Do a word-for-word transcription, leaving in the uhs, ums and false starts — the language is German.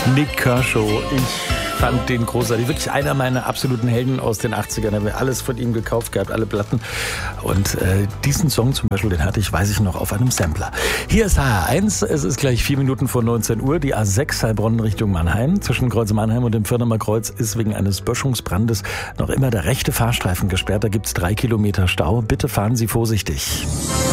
Nik Kershaw, ich fand den großartig. Wirklich einer meiner absoluten Helden aus den achtzigern. Ich habe alles von ihm gekauft gehabt, alle Platten. Und äh, diesen Song zum Beispiel, den hatte ich, weiß ich noch, auf einem Sampler. Hier ist H R eins, es ist gleich vier Minuten vor neunzehn Uhr. Die A sechs Heilbronn Richtung Mannheim. Zwischen Kreuz Mannheim und dem Firnemer Kreuz ist wegen eines Böschungsbrandes noch immer der rechte Fahrstreifen gesperrt. Da gibt es drei Kilometer Stau. Bitte fahren Sie vorsichtig.